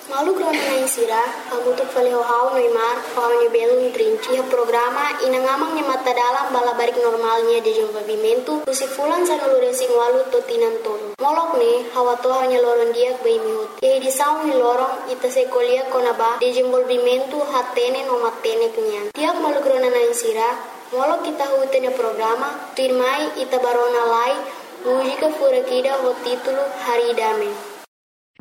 Malu krona na insira, hamutuk faleo hau noimar, hau ni belum trinci programa inangamang ni mata dalam balabarik normalnya de desenvolvimento, kusifulan sa naluresi walu totinan tolo. Molok ni hawa to hanya loron diak bai mihut. Ye di saung ni lorong ita se kolia konaba desenvolvimento hatene no matene kenyan. Tiak malu krona na insira, molok kita hutene programa, firmai ita barona lai, música furakida ho título Haridame.